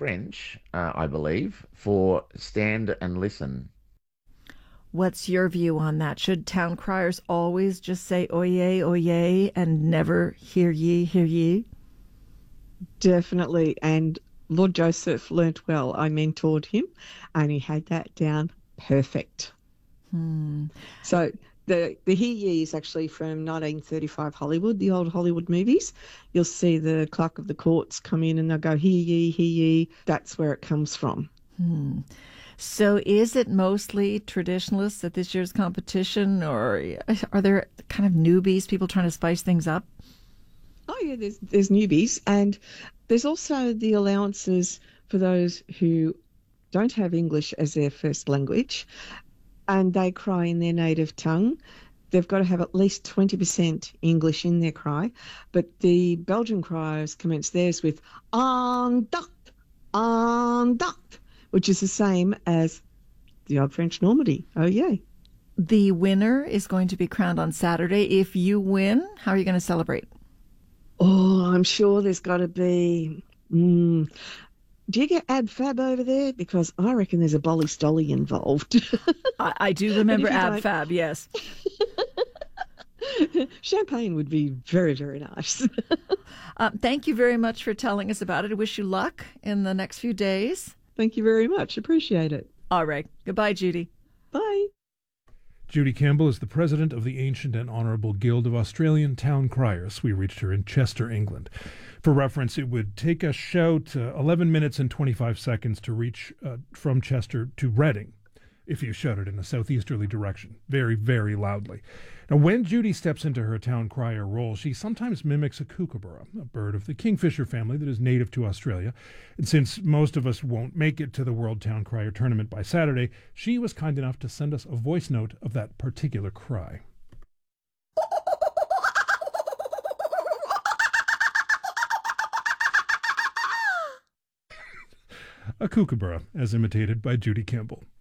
French, I believe, for stand and listen. What's your view on that? Should town criers always just say oye, oye, and never hear ye, hear ye? Definitely. And Lord Joseph learnt well. I mentored him and he had that down perfect. Hmm. So the Hear Ye is actually from 1935 Hollywood, the old Hollywood movies. You'll see the clerk of the courts come in and they'll go, hear ye, hear ye. That's where it comes from. Hmm. So is it mostly traditionalists at this year's competition, or are there kind of newbies, people trying to spice things up? Oh, yeah, there's newbies. And there's also the allowances for those who don't have English as their first language and they cry in their native tongue. They've got to have at least 20% English in their cry. But the Belgian criers commence theirs with "Andacht," which is the same as the old French Normandy. Oh, yay. The winner is going to be crowned on Saturday. If you win, how are you going to celebrate? Oh, I'm sure there's got to be. Do you get Ab Fab over there? Because I reckon there's a Bolly Stolly involved. I do remember Ab Fab, yes. Champagne would be very, very nice. Thank you very much for telling us about it. I wish you luck in the next few days. Thank you very much. Appreciate it. All right. Goodbye, Judy. Bye. Judy Campbell is the president of the Ancient and Honourable Guild of Australian Town Criers. We reached her in Chester, England. For reference, it would take a shout 11 minutes and 25 seconds to reach from Chester to Reading if you shouted in a southeasterly direction, very, very loudly. Now, when Judy steps into her town crier role, she sometimes mimics a kookaburra, a bird of the kingfisher family that is native to Australia. And since most of us won't make it to the World Town Crier Tournament by Saturday, she was kind enough to send us a voice note of that particular cry. A kookaburra, as imitated by Judy Campbell.